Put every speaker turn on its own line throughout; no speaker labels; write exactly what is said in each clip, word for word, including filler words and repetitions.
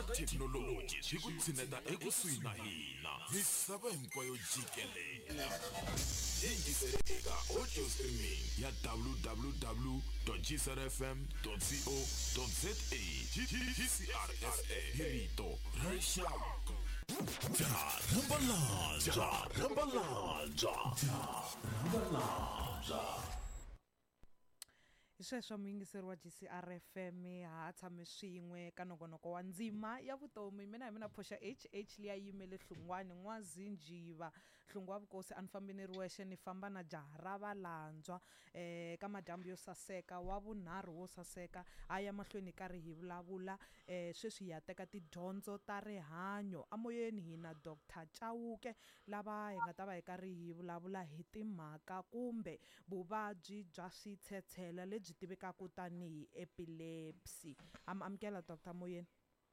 thekinoloji hi ku tshineta ekusuhi na hina misava hinkwayo jikelele. Hi yingiseleka audio streaming ya w w w dot g s r f m dot co dot z a. G C R S A hi rito ra rixaka. Jarambalanja, Rambalanja, Jarambalanja.
Sweswo muyingiseri wa G C R F M ha tshame swin'we ka nongonoko wa ndzima ya vutomi. Mina hi mina phosha H H liya yimele Hlungwane N'wazinjiva Hlungwa vukosi a ni fambi ni ri wexe ni famba na jaha ra valantswa eh ka madyambu yo saseka wa vunharhu wo saseka a ya mahlweni karhi hi vulavula eh sweswi hi ya teka tidyondzo ta rihanyo amoyeni hina Doctor Chauke lava hi nga ta va hi karhi hi vulavula hi timhaka kumbe vuvabyi bya switshetshela lebyi tivekaka tanihi epilepsy. Am amkela Doctor Moyeni.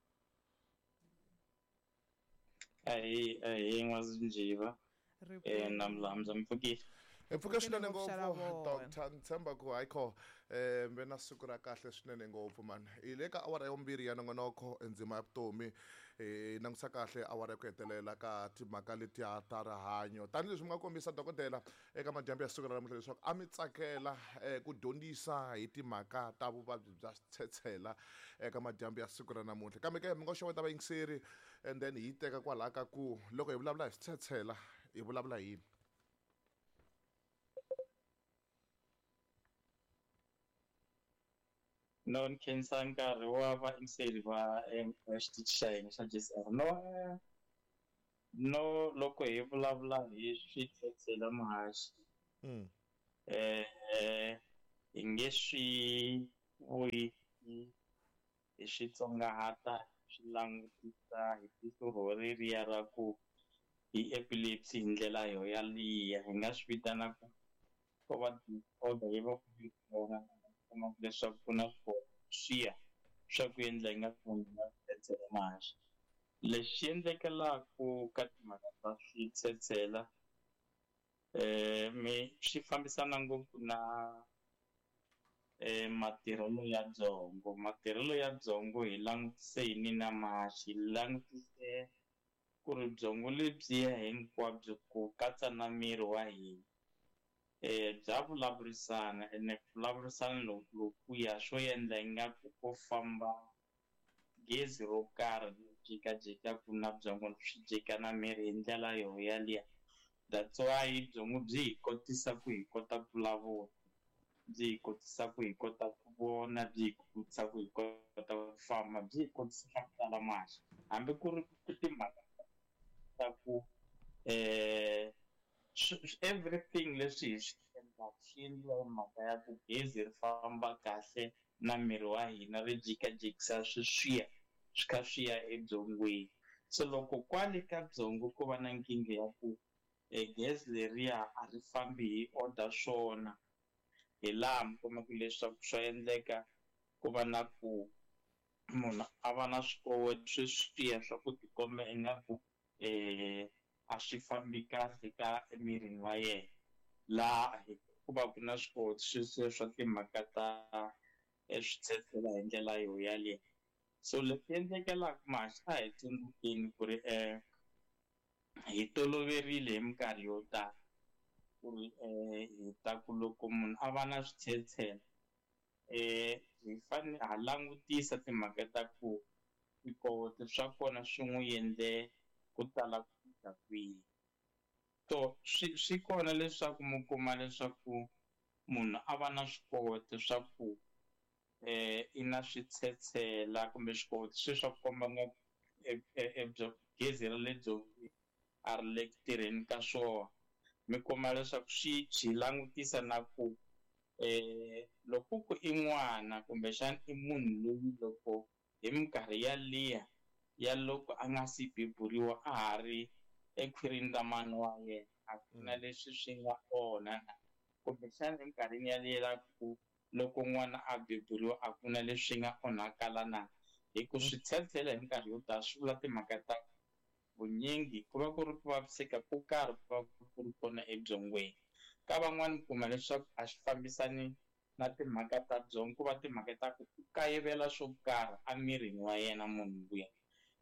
Ai ai N'wazinjiva eh namlamza mfukile.
Mpfuka swinene ngopfu Doctor Ntshemba ku hayikho eh mbe na siku ra kahle swinene ngopfu man. Hi le ka awara ya vumbirhi ya nongonoko endzima ya vutomi eh nangusa kahle awara ya ku hetelela ka timhaka leti ta rihanyo. Tani leswi mi nga kombisa dokodela eka madyambu ya siku ra namuntlha leswaku a mi tsakela eh ku dyondzisa hi timhaka ta vuvabyi bya switshetshela eka madyambu ya siku ra namuntlha. Kambe ke mi ngo xeweta vayingiseri and then hi teka kwalaha ka ku loko hi vulavula hi switshetshela hi vulavula yini.
Non khensa nkarhi wa vaingiseri va exitichi xa hina xa G C R. No no loko hi vulavula hi switshetshela mahaxi
Mm.
eh hi nge swi vuyi hi switsongahata swi langutisa hi tihlo reriya ra ku hi epilepsy hi ndlela yo yaliya hi nga swi vitana ku ko va disorder yi va ku vona kuma leswaku ku na swiya swa ku endla yi nga pfuni na switshetshela mahaxi. Lexi endlekelaku ka timhaka ta switshetshela eh mi swi fambisana ngopfu na eh matirhelo ya byongo. Matirhelo ya byongo hi langutise yini na mahaxi, hi langutise ku ri byongo lebyiya hinkwabyo ku katsa na miri wa hina eh bya vulavurisana ene vulavurisana loku ya swo endla ingaku ko famba gezi ro karhi jikajika ku na byongo swi jika na miri hi ndlela yo yaliya. That's why byongo byi hi kotisa ku hi kota ku vulavula, byi hi kotisa ku hi kota ku vona, byi hi kotisa ku hi kota ku famba, byi hi kotisa swa ku tala mahaxi. Hambi ku ri ku timhaka ta ku eh everything leswi hi swi endlaka swi endliwa hi mhaka ya ku gezi ri famba kahle na miri wa hina ri jikajikisa swiswiya swi kha swi ya ebyongweni. So loko kwale ka byongo ko va na nkingha ya ku e gezi leriya a ri fambi hi order swona, hi laha mi kumaka leswaku swa endleka ku va na ku munhu a va na swikoweto sweswiya swa ku tikomba ingaku eh a swi fambi kahle ka emirini wa yena, laha ku va ku na swikoweto sweswiya swa timhaka ta switshetshela hi ndlela yo yaleyo. So leswi endlekelaka mahaxi a hi tsundzukeni ku ri eh hi toloverile hi minkarhi yo tala ku ri eh hi ta ku loko munhu a va na switshetshela eh hi fanele ha langutisa timhaka ta ku swikoweto swa kona swi n'wi endle ku tala ku fika kwihi. So swi swi kona leswaku mi kuma leswaku munhu a va na swikoweto swa ku eh i na switshetshela kumbe swikoweto swi swa ku komba nga ebyo gezi ra le byongweni a ri le ku tirheni ka swona. Mi kuma leswaku swi swi langutisa na ku eh loko ku i n'wana kumbexana i munhu loyi loko hi minkarhi yaliya ya loko a nga si beburiwa a ha ri ekhwirini ra mani wa yena a ku na leswi swi nga onha kumbexana minkarhini yaliya ku loko n'wana a beburiwa a ku na leswi nga onhakala na hi ku switshetshela hi minkarhi yo tala swi vula timhaka ta vunyingi ku va ku ri ku vaviseka ko karhi ku va ku ri kona ebyongweni. Ka van'wani kuma leswaku a swi fambisani na timhaka ta byongo ku va timhaka ta ku kayivela swo karhi emirini wa yena munhu luya.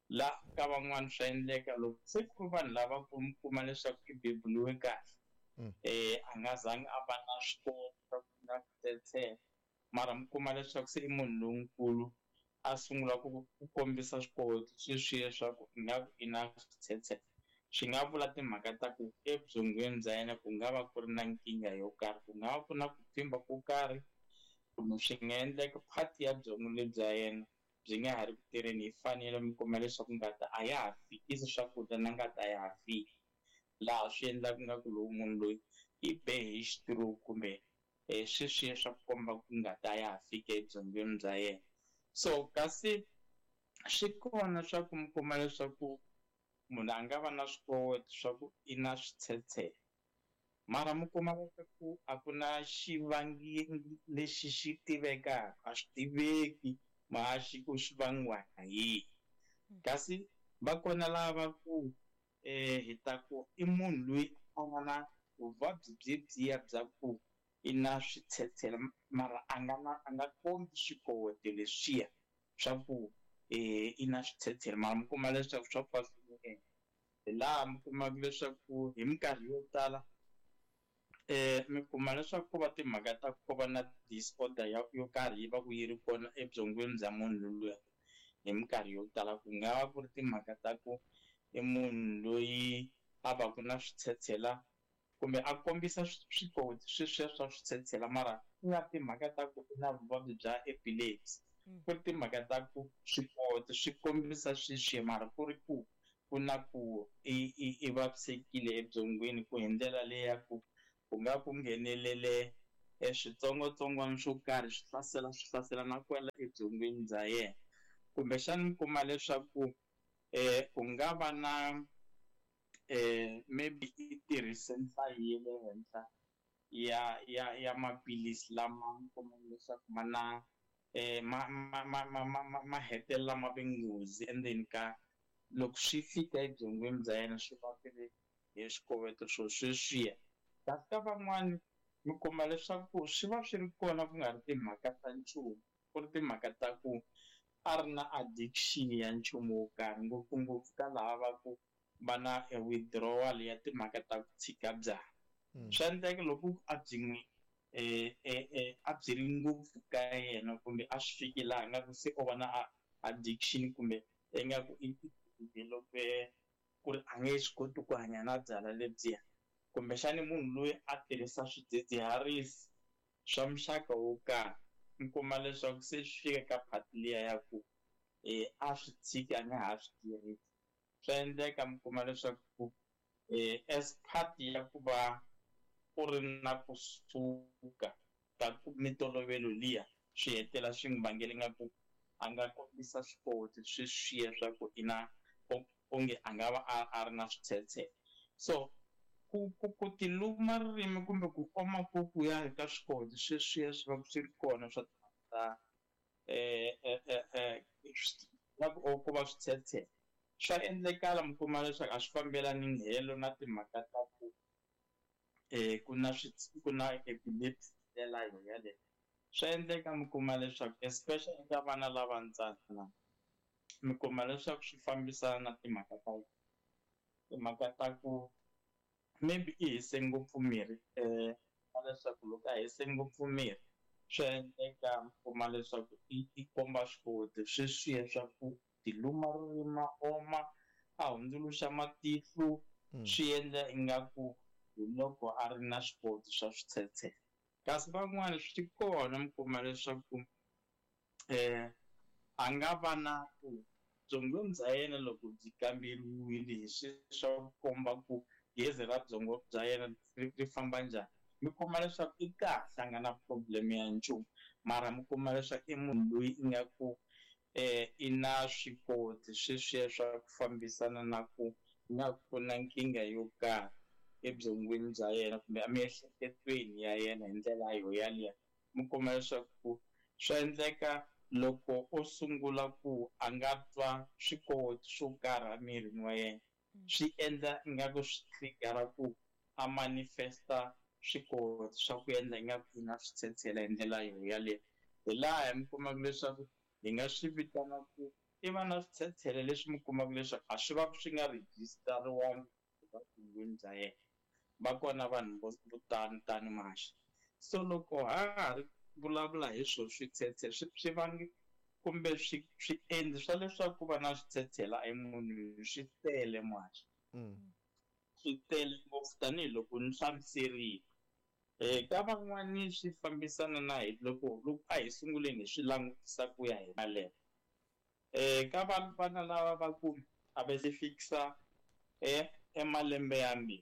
la ka van'wana swa endleka loko se ku ri vanhu lava ku mi kuma leswaku i bebuliwe kahle um a nga zangi a va na swikoto swa ku na switshetshela mara mi kuma leswaku se i munhu lonkulu a sungula ku kombisa swikoto sweswiya swa ku ingaku i na switshetshela swi nga vula timhaka ta ku ebyongweni bya yena ku nga va ku ri na nkingha yo karhi ku nga va ku na ku pfimba ko karhi kumbe swi nga endleka phati ya byongo lebya yena byi nga ha ri ku tirheni hi fanele mi kuma leswaku ngati a ya ha fikisi swakudya na ngati a ya ha fiki laha swi endlaka ngaku lowu munhu loyi i be hi stroke kumbe um sweswiya swa ku komba ku ngati a ya ha fiki ebyongweni bya yena so kasi swi kona swa ku mi kuma leswaku munhu a nga va na swikoweto swa ku i na switshetshela mara mi kuma leswaku a ku na xivangi lexi xi tivekaka a swi tiveki mahaxi ku swi vangiwa hi kasi va kona lava ku um hi ta ku i munhu loyi a nga na vuvabyi byebyiya bya ku i na switshetshela mara a nga na a nga kombi swikoweto leswiya swa ku um i na switshetshela mara mi kuma leswaku swa fahluleka hi laha mi kumaka leswaku hi minkarhi yo tala um mi kuma leswaku ko va timhaka ta ku va na disorder ya yo karhi yi va ku yi ri kona ebyongweni bya munhu luya hi minkarhi yo tala ku nga va ku ri timhaka ta ku i munhu loyi a va ku na switshetshela kumbe a kombisa swikoweto sweswiya swa switshetshela mara ku nga timhaka ta ku i na vuvabyi bya epilepsy ku ri timhaka ta ku swikoweto swi kombisa sweswiya mara ku ri ku ku na ku i i vavisekile ebyongweni ku hi ndlela leya ku ku nga ku nghenelele switsongwatsongwana swo karhi swi hlasela swi hlasela na kwala ebyongweni bya yena kumbexana mi kuma leswaku um ku nga va na um maybe i tirhise nhlayo ya le henhla ya ya ya maphilisi lama mi kuma leswaku ma na um ma ma ma ma ma ma ma hetelela ma ve nghozi endzeni ka loko swi fika ebyongweni bya yena swi va ku ri hi swikoweto swo sweswiya kasi ka van'wani mi kuma leswaku swi va swi ri kona ku nga ri timhaka ta nchumu ku ri timhaka ta ku a ri na addiction ya nchumu wo karhi ngopfungopfu ka lava va ku va na withdrawal ya timhaka ta ku tshika byala swa endleka loko a byi n'wi um a byi ri ngopfu ka yena kumbe a swi fiki laha nga ku se o va na addiction kumbe ingaku i develop-e ku ri a nge swi koti ku hanya na byala lebyiya kumbexani munhu loyi a tirhisa swidzidziharisi swa muxaka wo karhi mi kuma leswaku se swi fika ka phati liya ya ku um a swi tshiki a nga ha swi tirhisi swa endleka mi kuma leswaku um as part ya ku va ku ri na kusuka ka ku mitolovelo liya swi hetela swi n'wi vangele ngaku a nga kombisa swikoweto sweswiya swa ku i na onge a nga va a ri na switshetshela so ku ku ku ti luma ririmi kumbe ku oma ku ya eka swikoweto sweswiya swi va swi ri kona swa ta um ku va switshetshela swa endlekala mi kuma leswaku a swi fambelani helo na timhaka ta ku um ku na ku na epilepsy ndlela yo yaleyo swa endleka mi kuma leswaku especially eka vana lavatsongo mi kuma leswaku swi fambisana na timhaka ta timhaka ta ku maybe i hise ngopfu mirhi um na leswaku loko a hise ngopfu mirhi swi endleka mi kuma leswaku i komba swikoweto sweswiya swa ku ti luma ririmi a oma a hundzuluxa matihlo swi endla ingaku hi loko a ri na swikoweto swa switshetshela kasi van'wani swi kona mi kuma leswaku um a nga va na ku byongo bya yena loko byi kamberiwile hi swi swa ku komba ku gezi ra byongo bya yena ri famba njhani mi kuma leswaku i kahle a nga na problem ya nchumu mara mi kuma leswaku i munhu loyi i nga ku um i na swikoweto sweswiya swa ku fambisana na ku nga ku na nkingha yo karhi ebyongweni bya yena kumbe emiehleketweni ya yena hi ndlela yo yaliya mi kuma leswaku swa endleka loko o sungula ku a nga twa swikoweto swo karhi emirini wa yena swi endla ingaku swi trigger ku a manifesta swikoweto swa ku endla ingaku i na switshetshela hi ndlela yo yaleyo hi laha mi kumaka leswaku hi nga swi vitana ku i va na switshetshele leswi mi kumaka leswaku a swi va swi nga rejistariwangi evutshungwini bya yena va kona vanhu vo tani tani Maxa. So loko ha ha ri vulavula hi swo switshetshele swi swi vangi kumbe swi swi endli swa leswaku ku va na switshetshela emunhwini swi tele Maxa. Swi tele ngopfu tanihiloko ni hlamuserile um ka van'wani swi fambisana na hi loko loko a hi sunguleni hi swi langutisa ku ya hi malembe um ka vana lava va ku a va se fikisa um emalembe yambirhi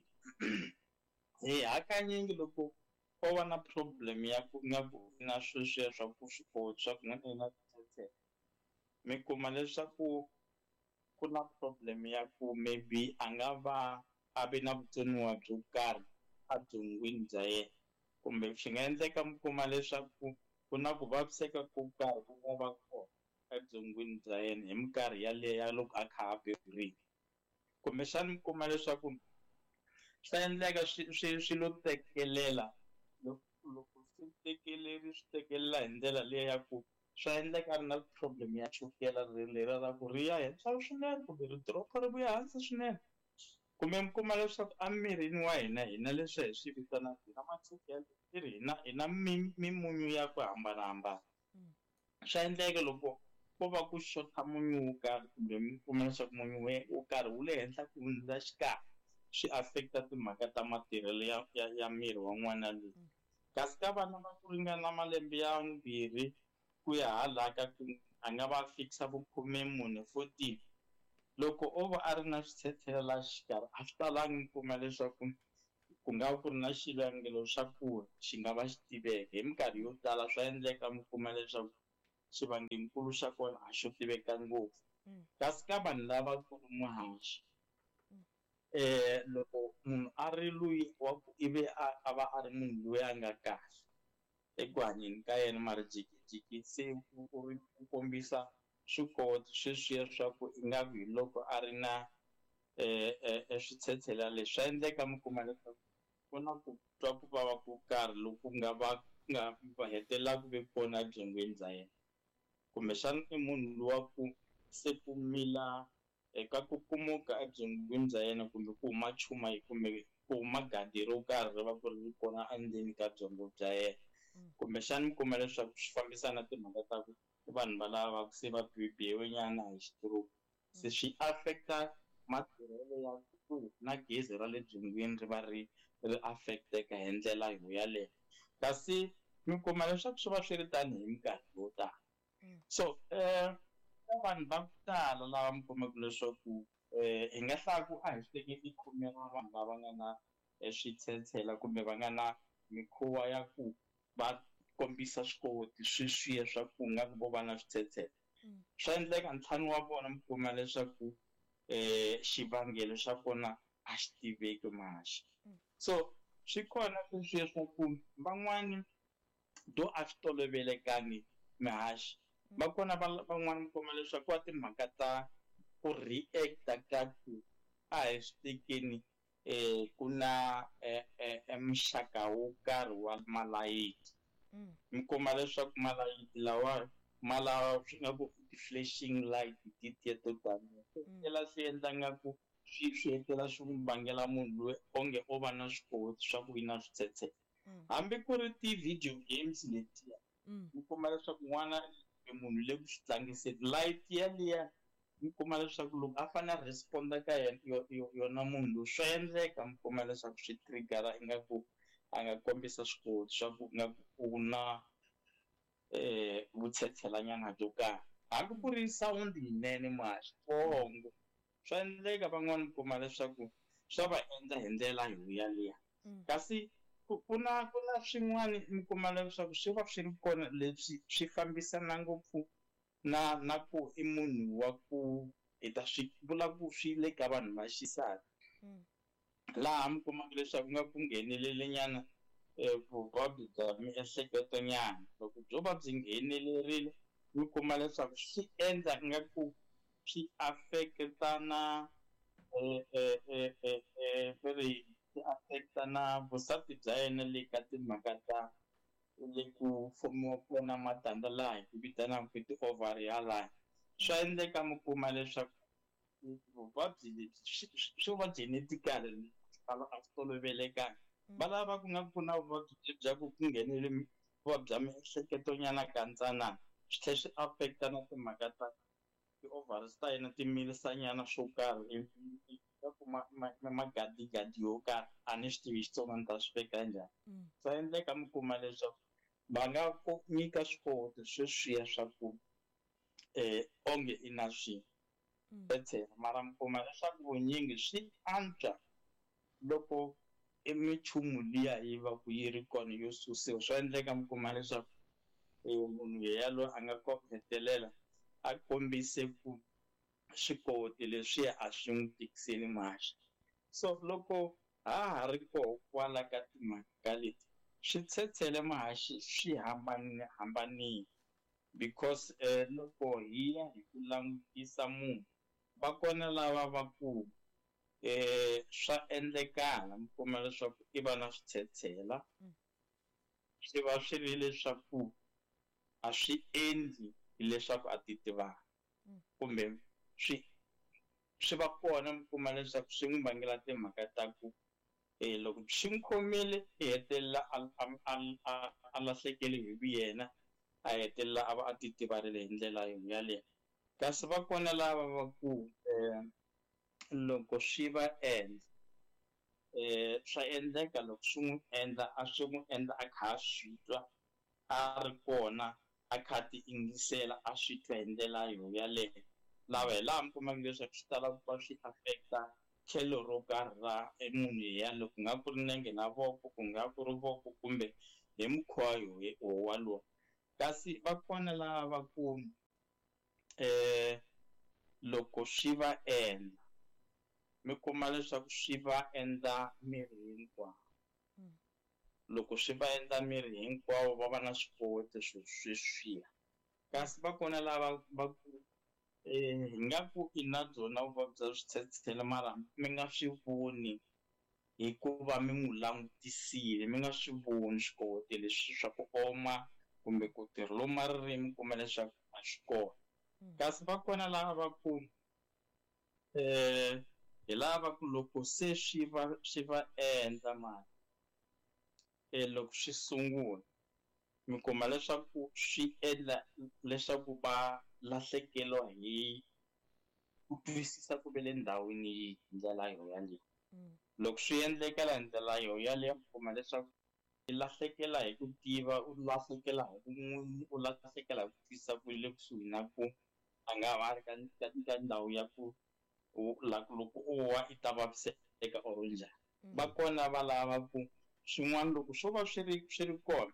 hi hakanyingi loko ko va na problem ya ku nga ku na sweswiya swa ku swikoweto swa ku n'wana na switshetshela mi kuma leswaku ku na problem ya ku maybe a nga va a vi na vutsoniwa byo karhi ebyongweni bya yena kumbe swi nga endleka mi kuma leswaku ku na ku vaviseka ko karhi ku nga va kona ebyongweni bya yena hi minkarhi yaleyo loko a kha a beburile kumbexana mi kuma leswaku swi endleka swi swi lo tekelela loko swi tekeleri swi tekelela hi ndlela leyi ya ku swi endleka ri na problem ya chukela lera ra ku ri ya henhla swinene kumbe ri dropa ri vuya hansi swinene kumbe mi kuma leswaku emirini wa hina hina leswi hi swi vitanaka hina machukele i ri hina hina mimunyu ya ku hambanahambana swi endleka loko ko va ku xota munyu wo karhi kumbe mi kuma leswaku munyu wo karhi wu le henhla ku hundza xikarhi swi affecta timhaka ta matirhelo ya ya ya miri wa n'wana loyi kasi ka vana va ku ringana malembe ya mbirhi ku ya hala ka ku a nga va fikisa vo khume mune fourteen loko o va a ri na switshetshela la xikarhi a swi talangi mi kuma leswaku ku nga ku ri na xivangelo xa ku xi nga va xi tiveka hi minkarhi yo tala swa endleka mi kuma leswaku xivangenkulu xa kona a xo tiveka ngopfu kasi ka vanhu lava ku ri muhaxi um loko munhu a ri loyi wa ku ivi a va a ri munhu loyi a nga kahle eku hanyeni ka yena mara jikijiki se u ri ku kombisa swikoweto sweswiya swa ku ingaku hi loko a ri na um switshetshela leswi swa endleka mi kuma leswaku ku na ku twa ku vava ku karhi loku nga va nga va hetelela ku ve kona ebyongweni bya yena kumbexana i munhu lowa ku se ku mila eka ku kumuka ebyongweni bya yena kumbe ku huma chuma kumbe ku huma gadi ro karhi ri va ku ri kona endzeni ka byongo bya yena kumbexana mi kuma leswaku swi fambisana na timhaka ta ku vanhu valava se va bibiwe nyana hi stroke se swi affecta matirhelo ya ku na gezi ra le byongweni ri va ri ri affecteka hi ndlela yo yaleyo kasi mi kuma leswaku swi va swi ri tani hi minkarhi yo tala so um ka vanhu va ku tala lava mi kumaka leswaku um hi nga hlaya ku a hi swi teke i khomela vanhu lava nga na switshetshela kumbe va nga na mikhuva ya ku va kombisa swikoweto sweswiya swa ku nga vo va na switshetshela swa endleka ntlhanu wa vona mi kuma leswaku um xivangelo xa kona a xi tiveki Maxa. So swi kona sweswiya swa ku van'wani do a swi tolovelekangi mihaxi va kona van'wani mi kuma leswaku wa timhaka ta ku react-a ka ku a hi swi tekeni um ku na muxaka wo karhi wa malayiti mi kuma leswaku malayiti lawa ma lava swi nga ku flashing light titiya to taniya swi tlhela swi endla ngaku swi swi hetelela swi n'wi vangela munhu loyi onge o va na swikoweto swa ku yi na switshetshela hambi ku ri ti-video games letiya mi kuma leswaku n'wana munhu le ku swi tlangiseni light yaliya mi kuma leswaku loko a fanele a responda ka yena yona munhu loyi swa endleka mi kuma leswaku swi triggera ingaku a nga kombisa swikoweto swa ku nga ku na um vutshetselanyana byo karhi hambi ku ri sound yinene maxitsongo swa endleka van'wani mi kuma leswaku swa va endla hi ndlela yo yaliya kasi ku na ku na swin'wana mi kuma leswaku swi va swi ri kona leswi swi fambisana ngopfu na na ku i munhu wa ku hi ta swi vula ku swi le ka vanhu va xisati laha mi kumaka leswaku nga ku nghenelele nyana um vuvabyi bya miehleketo nyana loko byo va byi nghenelerile mi kuma leswaku swi endla ngaku swi affecta na um swi affecta na vusati bya yena le ka timhaka ta le ku khomiwa kona matandza laha hi ku vitanaka ti-ovary yalaya swa endleka mi kuma leswaku vuvabyi lebyi swo va genetically a swi tolovelekanga va lava ku nga ku na vuvabyi lebyaku ku nghenele vuvabyi bya miehleketo nyana ka ntsanana swi tlhela swi affect-a na timhaka ta ti-ovaries ta yena ti milisa nyana swo karhi ku magadigadi yo karhi a ni swi tivi Xitsonga ni ta swi veka njhani swa endleka mi kuma leswaku va nga ku nyika swikoweto sweswiya swa ku um onge i na switshetshela mara mi kuma leswaku vunyingi swi antswa loko i minchumu liya yi va ku yi ri kona yo susiwa swa endleka mi kuma leswaku munhu yeya loyi a nga hetelela a kombise ku swikoweto leswiya a swi n'wi tikiseli mahlo so loko ha ha ri koho kwala ka timhaka leti switshetshele mahaxi swi hambanile hambanile because um loko hi ya hi ku langutisa munhu va kona lava va ku um swa endlekala mi kuma leswaku i va na switshetshela swi va swi ri leswaku a swi endli hileswaku a ti tivaka kumbe swi swi va kona mi kuma leswaku swi n'wi vangela timhaka ta ku um loko swi n'wi khomile i hetelela a lahlekele hi vuyena a hetelela a va a ti tivarile hi ndlela yaleyo kasi va kona lava va ku um loko swi va endla um swa endleka loko swi n'wi endla a swi n'wi endla a kha a swi twa a ri kona a kha ti ingisela a swi twa hi ndlela yaleyo lava hi laha mi kumaka leswaku swi tala ku va swi affect-a tlhelo ro karhi ra munhu yeya loko ku nga ku ri nenge na voko ku nga ku ri voko kumbe hi mukhuva wo walowo kasi va kona lava va ku um loko swi va endla mi kuma leswaku swi va endla miri hinkwawo loko swi va endla miri hinkwawo va va na swikoweto sweswiya kasi va kona lava va ku um hi nga ku i na byona vuvabyi bya switshetshela mara mi nga swi voni hikuva mi n'wi langutisile mi nga swi voni swikoweto leswi swa ku oma kumbe ku tirhiloma ririmi kuma leswaku a swi kona kasi va kona lava va ku um hi lava ku loko se swi va swi va endla mali um loko swi sungula mi kuma leswaku swi endla leswaku va lahlekeriwa hi ku twisisa ku ve le ndhawini yihi hi ndlela yaleyo loko swi endlekela hi ndlela yaleyo mi kuma leswaku i lahlekela hi ku tiva u lahlekela hi vun'wini u lahlekela hi ku twisisa ku le kusuhi na ku a nga va ri ka ka ndhawu ya ku loko u wa i ta vaviseka or njhani va kona va lava ku swin'wana loko swo va swi ri swi ri kona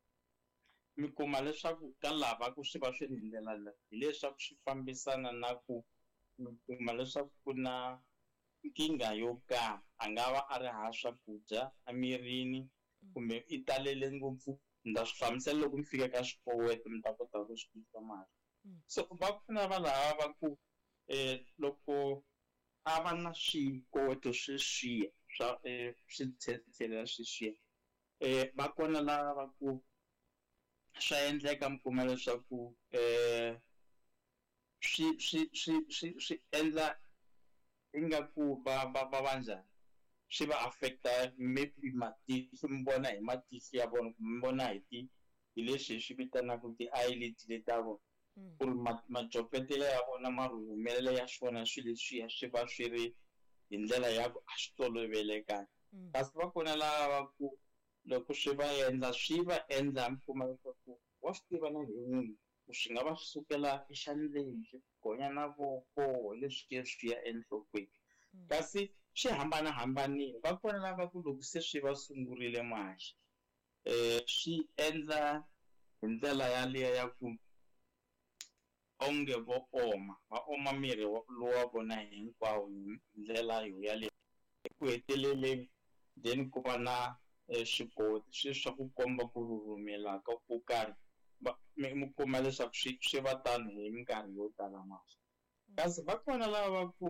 mi kuma leswaku ka lava ku swi va swi ri hi ndlela leyi hileswaku swi fambisana na ku mi kuma leswaku ku na nkingha yo karhi a nga va a ri hava swakudya emirini kumbe i talele ngopfu ni ta swi hlamusela loko mi fika ka swikoweto mi ta kota ku swi twisisa mali so va pfuna va lava va ku um loko a va na swikoweto sweswiya swa um switshetshela sweswiya um va kona lava va ku swa endleka mi kuma leswaku um swi swi swi swi swi endla ingaku va va va va njhani swi va affect-a maybe matihlo mi vona hi matihlo ya vona mi vona hi ti hi leswi hi swi vitanaka ti-eyelid le ta vona ku ri majopetelo ya vona marhumelelo ya swona swilo leswiya swi va swi ri hi ndlela ya ku a swi tolovelekanga kasi va kona lava ku loko swi va endla swi va endla mi kuma leswaku wa swi tiva na hi n'wini ku swi nga va swi sukela exandleni swi gonya na voko leswi swi ya enhlokweni kasi swi hambanahambanile va kona lava ku loko se swi va sungurile maxi um swi endla hi ndlela yaliya ya ku onge vo oma va oma miri lowu wa vona hinkwawo hi ndlela yaleyo eku heteleleni then ku va na swikoweto swi swa ku komba ku rhurhumela ka ku karhi mi kuma leswaku swi swi va tano hi minkarhi yo tala maxi kasi va kona lava va ku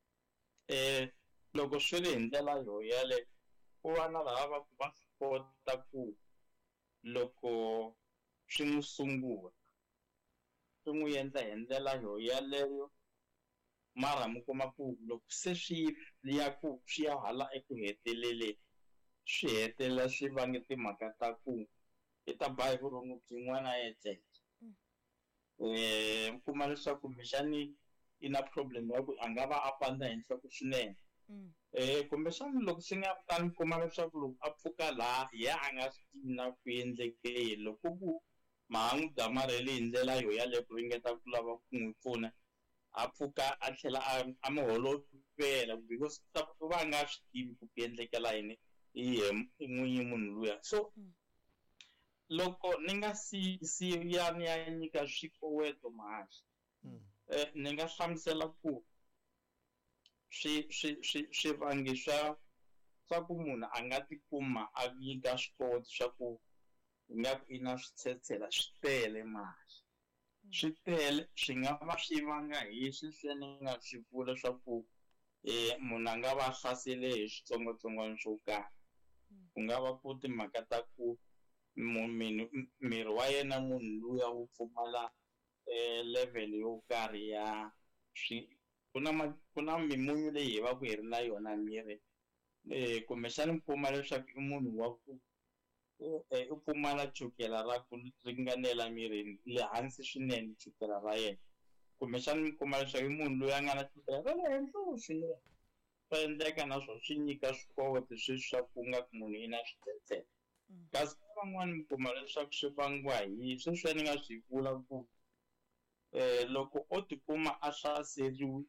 um loko swi ri hi ndlela yo yaleyo ku va na lava va ku va swi kota ku loko swi n'wi sungula swi n'wi endla hi ndlela yo yaleyo mara mi kuma ku loko se swi ya ku swi ya hala eku heteleleni swi hetelela swi vange timhaka ta ku i ta ba hi vurhongo byin'wana a etlele um mi kuma leswaku kumbexani i na problem ya ku a nga va a pandza hi nhloko swinene um kumbexani loko swi nga tani mi kuma leswaku loko a pfuka laha hi ya a nga swi tivi na ku endleke loko ku ma n'wi damarheli hi ndlela yo yaleyo ku ringeta ku lava ku n'wi pfuna a pfuka a tlhela a mi holovela because va a nga swi tivi ku ku endlekela yini hi n'winyi munhu luya so loko ni nga si si ya ni ya nyika swikoweto mahaxi um ni nga hlamusela ku swi swi swi swivangi swa swa ku munhu a nga tikuma a nyika swikoweto swa ku ingaku i na switshetshela swi tele mahaxi swi tele swi nga va swi vanga hi sweswiya ni nga swi vula swa ku um munhu a nga va hlasele hi switsongwatsongwana swo karhi ku nga va ku timhaka ta ku miri wa yena munhu luya wu pfumala um level yo karhi ya swi ku na ku na mimunyu leyi hi va ku hi ri na yona miri um kumbexani mi kuma leswaku i munhu wa ku u pfumala chukela ra ku ringanela mirini le hansi swinene chukela ra yena kumbexani mi kuma leswaku i munhu loyi a nga na chukela ra le henhla swinene swa endleka naswona swi nyika swikoweto sweswi swa ku nga ku munhu i na switshetshela kasi van'wani mi kuma leswaku swi vangiwa hi sweswiya ni nga swi vula ku um loko o tikuma a hlaseriwi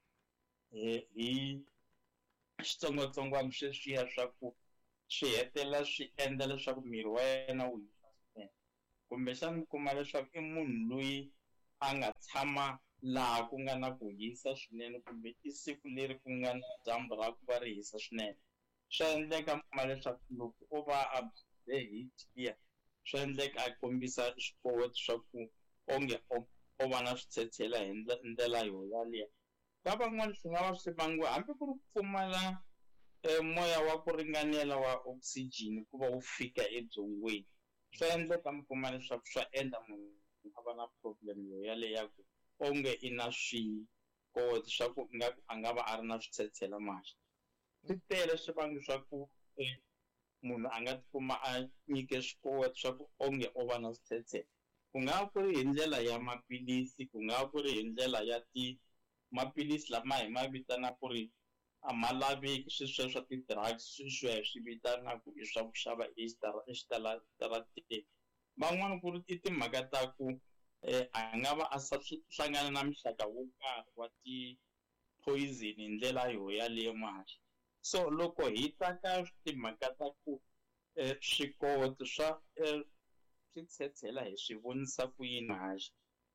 hi xitsongwatsongwana sweswiya swa ku swi hetelela swi endla leswaku miri wa yena wu hisa swinene kumbexani mi kuma leswaku i munhu loyi a nga tshama laha ku nga na ku hisa swinene kumbe i siku leri ku nga na dyambu ra ku va ri hisa swinene swa endleka mi kuma leswaku loko o va a bye hi tiya swa endleka a kombisa swikoweto swa ku onge o va na switshetshela hi ndlela yo yaliya ka van'wani swi nga va swi vangiwa hambi ku ri ku pfumala um moya wa ku ringanela wa oxygen ku va wu fika ebyongweni swa endleka mi kuma leswaku swa endla munhu a va na problem yo yaleya ku onge i na swikoweto swa ku ingaku a nga va a ri na switshetshela maxa swi tele swivangi swa ku munhu a nga tikuma a nyike swikoweto swa ku onge o va na switshetshela ku nga ku ri hi ndlela ya maphilisi ku nga ku ri hi ndlela ya ti maphilisi lama hi ma vitana ku ri a ma laveki sweswiya swa ti-drugs sweswiya hi swi vitanaku i swa ku xava exitarateni van'wani ku ri i timhaka ta ku um a nga va a hlangana na mixaka wo karhi wa ti-poison hi ndlela yo yaleyo mahaxi so loko hi ta ka timhaka ta ku um swikoweto swa um switshetshela hi swi vonisa ku yini haxi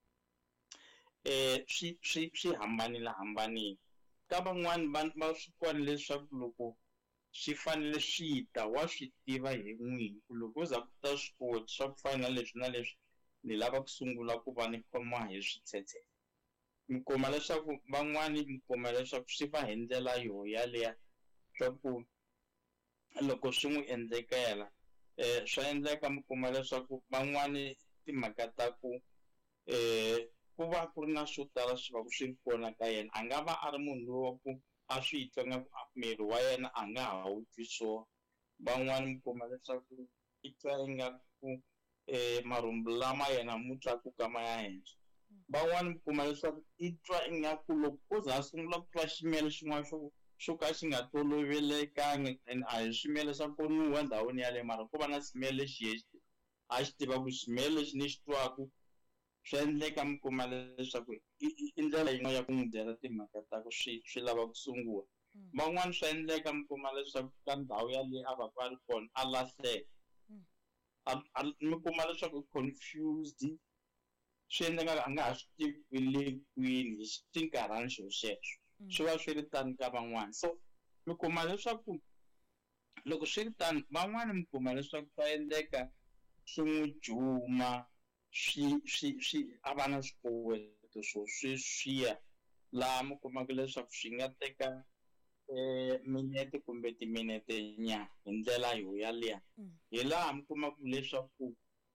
um swi swi swi hambanile hambanile ka van'wani va swi kona leswaku loko swi fanele swi ta wa swi tiva hi n'wini ku loko u za ku ta swikoweto swa ku fana na leswi na leswi ni lava ku sungula ku va ni khomiwa hi switshetshela mi kuma leswaku van'wani mi kuma leswaku swi va hi ndlela yo yaleya swa ku loko swi n'wi endlekela um swa endleka mi kuma leswaku van'wani timhaka ta ku um ku va ku ri na swo tala swi va ku swi ri kona ka yena a nga va a ri munhu loyi wa ku a swi twa nga ku miri wa yena a nga ha wu twi swona van'wani mi kuma leswaku i twa ingaku um marhumbu lama yena mu tlakuka ma ya henhla van'wani mi kuma leswaku i twa ingaku loko u za a sungula ku twa ximelo xin'wana xo xo ka xi nga tolovelekangi and a hi swimelo swa ku nuwa ndhawini yaleyo mara ku va na ximelo lexi a xi tiva ku ximelo lexi ni xi twaku swi endleka mi kuma leswaku i ndlela yin'wana ya ku n'wi byela timhaka ta ku swi swi lava ku sungula van'wani swi endleka mi kuma leswaku ka ndhawu yaleyi a va ku a ri kona a lahleka mi kuma leswaku confused swi endleka a nga ha swi tivi ku le kwini hi xinkarhana xo xexo swi va swi ri tani ka van'wani so mi kuma leswaku loko swi ri tani van'wani mi kuma leswaku swa endleka swi n'wi juma swi swi swi a va na swikoweto swo sweswiya laha mi kumaka leswaku swi nga teka um minete kumbe timinete nyana hi ndlela yo yaleya hi laha mi kumaka leswaku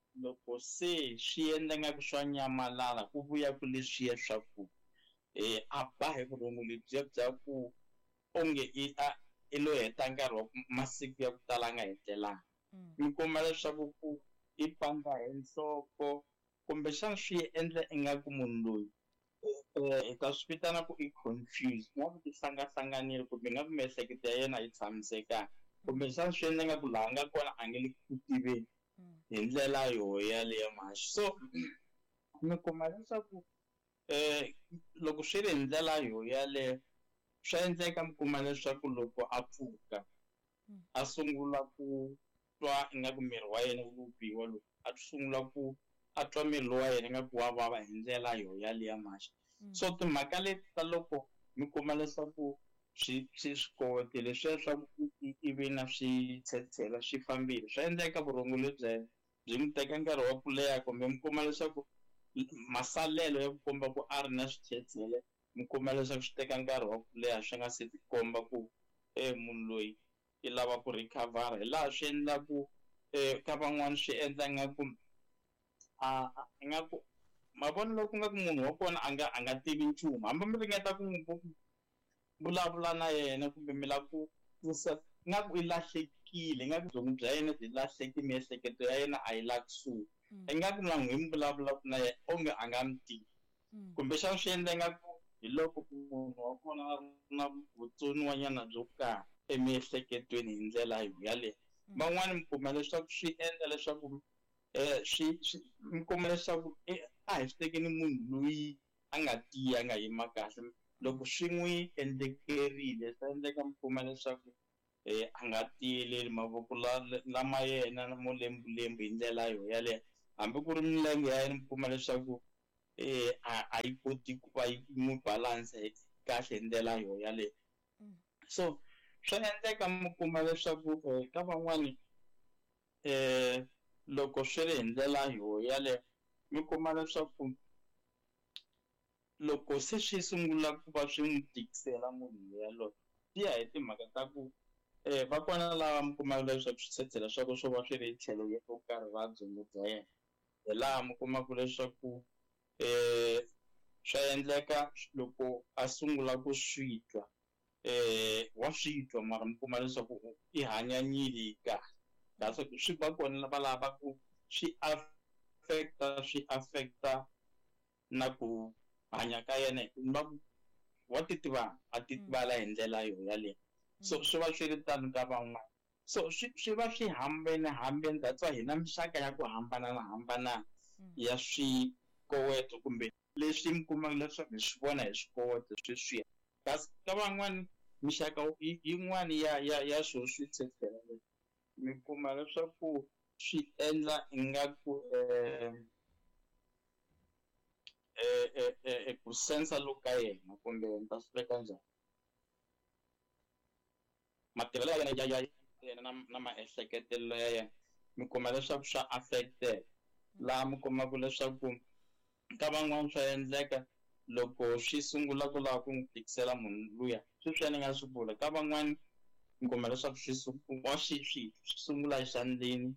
loko se swi endla nga ku swa nyamalala ku vuya ku leswiya swa ku eh a ba hi vurhongo lebyiya bya ku onge i a i lo heta nkarhi wa masiku ya ku tala nga hetelanga mi kuma leswaku ku i pandza hi nhloko kumbexana swi endla ingaku munhu loyi hi ta swi vitana ku i confused nga ku ti hlangahlanganile kumbe nga ku miehleketo ya yena yi tshamisekanga kumbexana swi endla nga ku laha nga kona a nge le ku tiveni hi ndlela yoho yaleyo maxa so mi kuma leswaku eh loko swi ri hi ndlela yoho yaleyo swa endleka mi kuma leswaku loko a pfuka a sungula ku twa ingaku miri wa yena wu biwa loko a sungula ku a twa miri wa yena ingaku wa vava hi ndlela yoho yaleyo maxa so timhaka leti ta loko mi kuma leswaku swi swi swikoti leswiya swa ku i vi na switshetshela swi fambile swa endleka vurhongo lebyi byi n'wi teka nkarhi wa ku leha kumbe mi kuma leswaku masalelo ya ku komba ku a ri na switshetshele mi kuma leswaku swi teka nkarhi wa ku leha swi nga se tikomba ku eh munhu loyi i lava ku recover hi laha swi endlaku eh ka van'wani swi endla ingaku a ingaku mavonelo ku nga ku munhu wa kona a nga a nga tivi nchumu hambi mi ringeta ku n'wi vulavula na yena kumbe mi lava ku ingaku i lahlekile ingaku byongo bya yena byi lahleki miehleketo ya yena a yi la kusuhi ingaku na n'wi mi vulavulaka na yena onge a nga mi tivi kumbexana swi endla ingaku hi loko munhu wa kona a ri na vutsoniwanyana byo karhi emiehleketweni hi ndlela yaleyo van'wani mi kuma leswaku swi endla leswaku eh swi mi kuma leswaku a hi swi tekeni munhu loyi a nga tiya a nga yima kahle loko swi n'wi endlekerile swi endleka mi kuma leswaku eh a nga tiyeleli mavoko lama yena mo lembulembu hi ndlela yoho yaleyo hambi ku ri milenge ya yena mi kuma leswaku eh a yi koti ku va yi n'wi balance kahle hi ndlela yoho yaleyo so swi endleka mi kuma leswaku ka van'wani eh loko swi ri hi ndlela yoho yaleyo mi kuma leswaku loko se swi sungula ku va swi n'wi tikisela munhu yaloye swi ya hi timhaka ta ku eh va kona lava mi kumaka leswaku switshetshela swa ku swo va swi ri tlhelo ro karhi ra byongo bya yena hi laha mi kumaka leswaku eh swa endleka loko a sungula ku swi twa eh wa swi twa mara mi kuma leswaku i hanyanyile kahle kasi swi va kona lava lava ku swi affecta swi affecta na ku hanya ka yena hi ku wa titiva a titivala hi ndlela yoho yaleyo so swi va swi ri tano ka van'wana so swi swi va swi hambene hambene that's why hina mixaka ya ku hambanahambana ya swikoweto kumbe leswi mi kumaka leswaku hi swi vona hi swikoweto sweswiya kasi ka van'wani mixaka yin'wani ya ya ya swo swi tshetshela mi kuma leswaku swi endla ingaku eh eh eh ku sensa loka yena kumbe ni ta swi veka njhani matirhelo ya yena ya yena na na maehleketelo ya yena mi kuma leswaku swa affected laha mi kumaka leswaku ka van'wana swa endleka loko swi sungula ku lava ku n'wi tikisela munhu luya swi swi ni nga swi vula ka van'wani mi kuma leswaku swi sungula swi swi sungula exandleni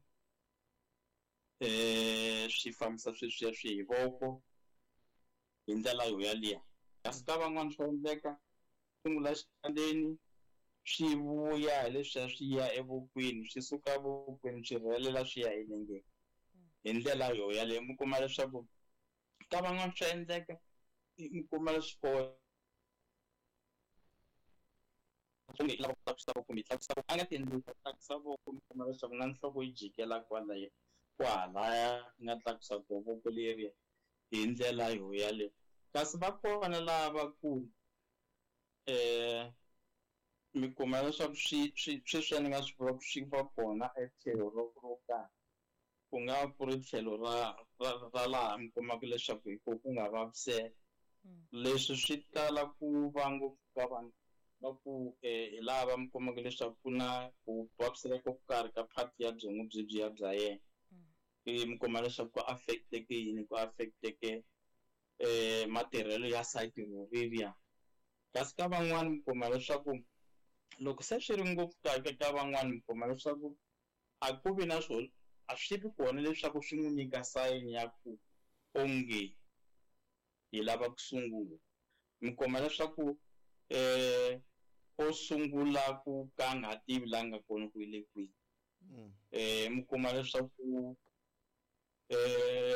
eh swi fambisa sweswiya swi hi voko hi ndlela yo yaliya kasi ka van'wani swa endleka sungula exandleni swi vuya hi leswiya swi ya evokweni swi suka evokweni swi rhelela swi ya enengeni hi ndlela yo yaleyo mi kuma leswaku ka van'wani swa endleka mi kuma leswi kumbe lava ku tlakusa voko kumbe tlakusa voko a nga ti endli ku tlakusa voko mi kuma leswaku na nhloko yi jikela kwalaya kwalaya nga tlakusa voko leri hi ndlela yo yaleyo kasi va kona lava ku eh mi kuma leswaku swi swi swi ni nga swi vula ku swi va kona etlhelo ro ro karhi ku nga ku ri tlhelo ra ra laha mi kumaka leswaku hi ku ku nga vaviseka leswi swi tala ku va ngopfu ka vanhu va ku hi lava mi kumaka leswaku ku na ku vaviseka ko karhi ka part ya byongo byebyiya bya yena mi kuma leswaku ku affecteke yini ku affecteke eh matirhelo ya psychologiya kasi ka van'wani mi kuma leswaku loko se swi ri ngopfu ka ka van'wani mi kuma leswaku a ku vi na swo a swi vi kona leswaku swi n'wi nyika sayini ya ku onge hi lava ku sungula mi kuma leswaku eh o sungula ku ka a nga tivi la nga kona ku ile kwihi eh mi kuma leswaku eh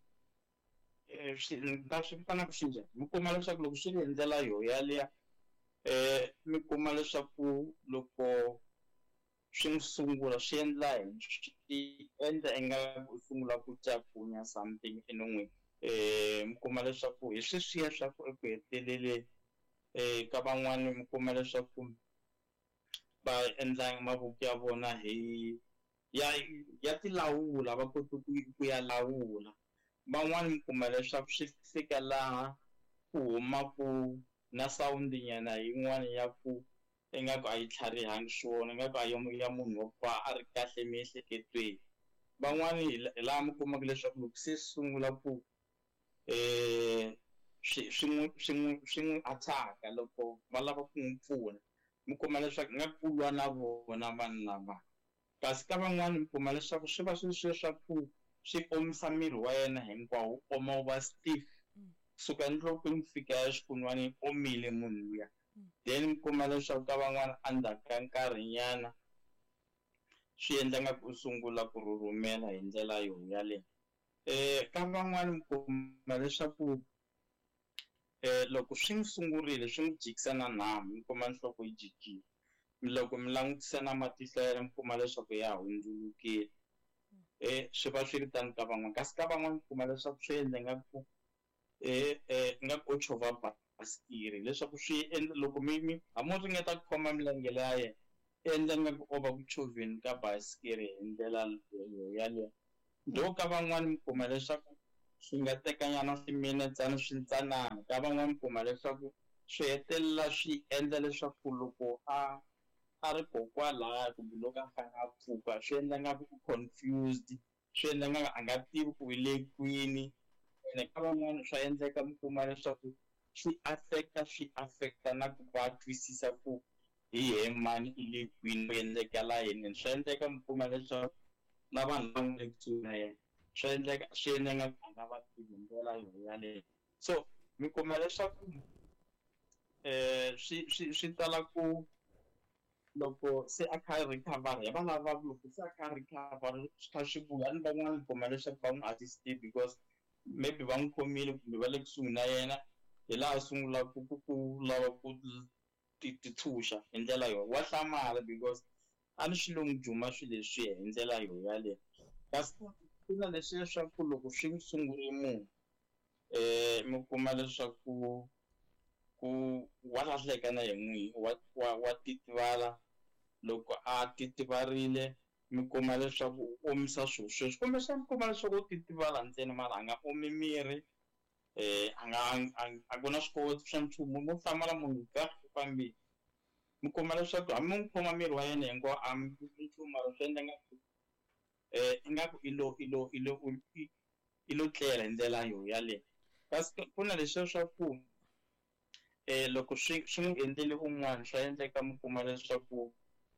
swi nga swi fana ku swi njhani mi kuma leswaku loko swi hi ndlela yo yaliya eh mi kuma leswaku loko swi n'wi sungula swi endla hi endla enga u sungula ku cakunya something enon'wini eh mi kuma leswaku hi sweswiya swa ku eku hetelele eh ka van'wani mi kuma leswaku va endla mavoko ya vona hi ya ya ti lawula va kota ku ya lawula van'wani mi kuma leswaku swi fika laha ku humaku na sound nyana yin'wana ya ku ingaku a yi tlharihangi swona ingaku a ya munhu wo fa a ri kahle miehleketweni van'wani laha mi kumaka leswaku loko se sungula ku eh swi swi swi swi n'wi attack-a loko va lava ku n'wi pfuna mi kuma leswaku nga ku lwa na vona vanhu lava kasi ka van'wani mi kuma leswaku swi va swi swi swa ku swi omisa miri wa yena hinkwawo oma va stiff kusuka enhlokweni ku fika exikun'wani omile munhu luya then mi kuma leswaku ka van'wani endzhaku ka nkarhinyana swi endla nga ku sungula ku rhurhumela hi ndlela yo yaleyo eh ka van'wani mi kuma leswaku eh loko swi n'wi sungurile swi n'wi jikisa na nhamu mi kuma nhloko yi jikile loko mi langutisa na matihlo ya yena mi kuma leswaku ya hundzulukile eh swi va swi ri tani ka van'wani kasi ka van'wani mi kuma leswaku swi endla nga ku eh eh nga ku chova basikiri leswaku swi endla loko mi mi a mo ringeta ku khoma milenge ya yena endla nga ku ova ku choveni ka basikiri hi ndlela yaleyo ndo ka van'wani mi kuma leswaku swi nga tekanyana swiminetsana swintsanana ka van'wani mi kuma leswaku swi hetelela swi endla leswaku loko a a ri kokwalaha kumbe loko a fanga a pfuka swi endla nga ku confused swi endla nga a nga tivi ku hi le kwini ene ka van'wani swa endleka mi kuma leswaku swi affecta swi affecta na ku va twisisa ku hi he mani i le kwini ku endlekala yini swi endleka mi kuma leswaku na vanhu va nga le kusuhi na yena swi endleka swi endla nga ku a nga va tivi ndlela yo yaleyo so mi kuma leswaku eh swi swi swi tala ku loko se a kha recover ya va lava loko se a kha recover swi kha swi vuya ni van'wani mi kuma leswaku va n'wi assist because maybe va n'wi khomile kumbe va le kusuhi na yena hi laha sungula ku ku ku lava ku ti titshunxa hi ndlela yo wa hlamala because a ni swi lo n'wi juma swilo leswi hi ndlela yo yaleyo kasi ku na leswi leswaku loko swi n'wi sungule munhu eh mi kuma leswaku ku wa lahleka na hi n'wini wa wa titivala loko a titivarile mi kuma leswaku u omisa swilo sweswi kumbe swa mi kuma leswaku u titivala ntsena mara a nga omi miri eh a nga a ku na swikoweto swa nchumu mo hlamala munhu ka fambile mi kuma leswaku hambi mi khoma miri wa yena hinkwawo a mi nchumu mara swi endla nga eh ingaku ilo ilo ilo ilo tlela hi ndlela yo yaleyo kasi ku na leswi swa ku eh loko swi swi n'wi endlele un'wana swi endleka mi kuma leswaku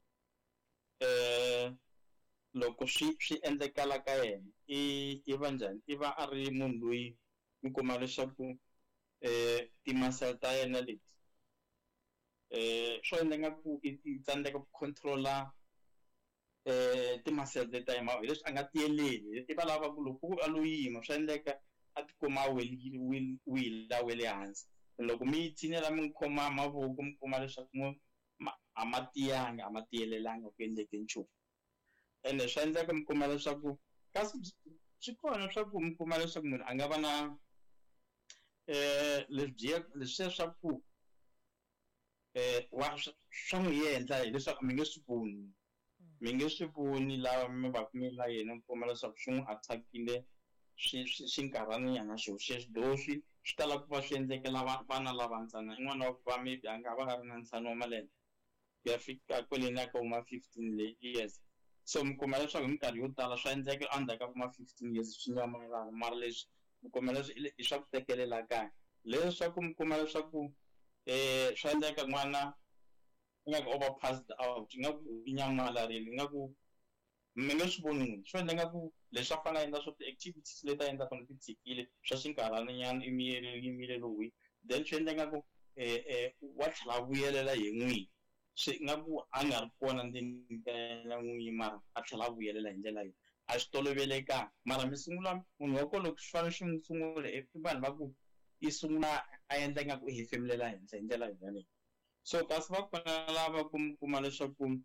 eh loko swi swi endlekala ka yena i i va njhani i va a ri munhu loyi mi kuma leswaku eh ti-muscle ta yena leti eh swo endla nga ku i tsandzeka ku control-a eh ti-muscle ta yena leswi a nga tiyeleli i va lava ku loko a lo yima swi endleka a tikuma weli wila wele hansi loko mi yi tshinela mi khoma mavoko mi kuma leswaku a ma tiyanga a ma tiyelelanga ku endleke nchumu ene swi endleka mi kuma leswaku kasi swi kona swa ku mi kuma leswaku munhu a nga va na eh leswi leswi swa ku eh wa swa n'wi endla hileswaku mi nge swi voni mi nge swi voni lava mi va mi la yena mi kuma leswaku swi n'wi attack-ile swi swi nkarhani nyana xo xexi doswi swi tala ku va swi endlekela vana lava ntsana n'wana wa ku va maybe a nga va nga ri na ntlhanu wa malembe ya fika kweleni aka uma fifteen years so mi kuma leswaku hi minkarhi yo tala swa endleka endzhaku ka kuma fifteen years swi nyamalala mara leswi mi kuma leswi i swa ku tekelela kaya leswaku mi kuma leswaku eh swa endleka n'wana ingaku over passed out ingaku i nyamalarile ingaku mi nge swi voni swi endla ngaku leswi a fanele a endla swo ti-activities leti a endlaka ti tshikile swa xinkarhana nyana i miyele i miyele lowi then swi endla ngaku um wa tlhela a vuyelela hi n'wini swi nga ku a nga ri kona ndzeni ka yena n'winyi mara a tlhela a vuyelela hi ndlela leyi a swi tolovelekanga mara mi sungula munhu wa kona loko swi fanele swi n'wi sungula i vanhu va ku i sungula a endla ngaku i hefemulela henhla hi ndlela yaleyo so kasi va kona lava ku kuma leswaku um